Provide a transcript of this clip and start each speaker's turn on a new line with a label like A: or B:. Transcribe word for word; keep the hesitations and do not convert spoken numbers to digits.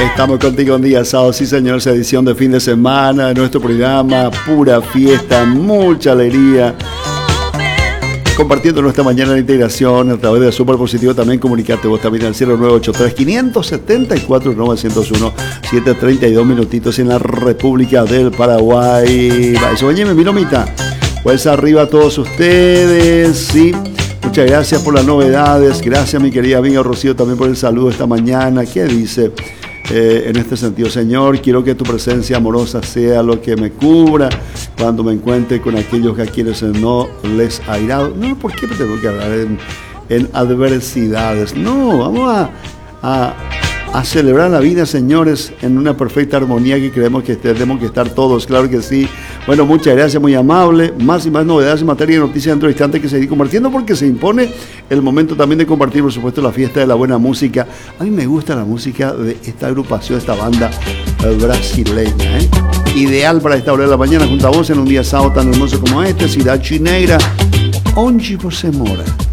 A: Estamos contigo un día sábado, sí señor, esa edición de fin de semana de nuestro programa, pura fiesta, mucha alegría. Compartiendo nuestra mañana de integración a través de Super Positivo, también comunicarte vos también al cero nueve ocho tres, cinco siete cuatro, nueve cero uno, siete treinta y dos minutitos en la República del Paraguay. Eso, oye, mi milomita. Pues arriba a todos ustedes, sí. Muchas gracias por las novedades. Gracias, mi querida amiga Rocío, también por el saludo esta mañana. ¿Qué dice? Eh, en este sentido, Señor, quiero que tu presencia amorosa sea lo que me cubra cuando me encuentre con aquellos que a quienes no les ha irado. No, ¿por qué tengo que hablar en, en adversidades? No, vamos a, a, a celebrar la vida, señores, en una perfecta armonía que creemos que tenemos que estar todos, claro que sí. Bueno, muchas gracias, muy amable. Más y más novedades en materia de noticias dentro de instantes que seguir compartiendo, porque se impone el momento también de compartir, por supuesto, la fiesta de la buena música. A mí me gusta la música de esta agrupación, esta banda brasileña, ¿eh? Ideal para esta hora de la mañana junto a vos en un día sábado tan hermoso como este. Cidade Negra, onde você mora?